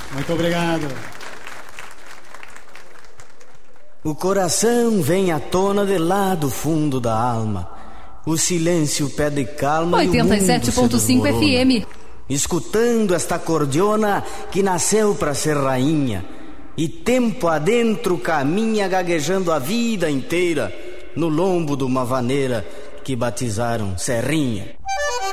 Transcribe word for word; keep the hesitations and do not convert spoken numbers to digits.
Muito obrigado. O coração vem à tona de lá do fundo da alma. O silêncio pede calma oitenta e sete ponto cinco F M. Escutando esta cordiona que nasceu pra ser rainha. E tempo adentro caminha gaguejando a vida inteira no lombo de uma vaneira que batizaram Serrinha.